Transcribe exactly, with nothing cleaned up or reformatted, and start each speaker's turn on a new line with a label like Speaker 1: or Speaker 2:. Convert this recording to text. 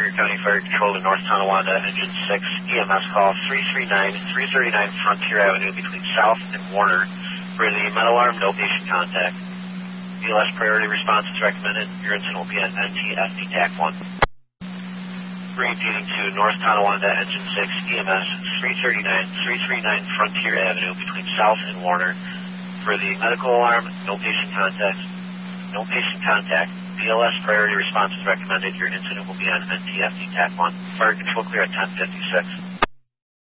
Speaker 1: Barker County Fire Control to North Tonawanda, Engine six, E M S call three three nine, three thirty-nine Frontier Avenue between South and Warner for the metal arm, no patient contact. B L S priority response is recommended. Your incident will be at N T F D T A C one. Repeating to North Tonawanda, Engine six, E M S three thirty-nine, three thirty-nine Frontier Avenue between South and Warner for the medical alarm, no patient contact. No patient contact. B L S priority response is recommended. Your incident will be on N T F D T A C one. Fire control clear at ten fifty-six.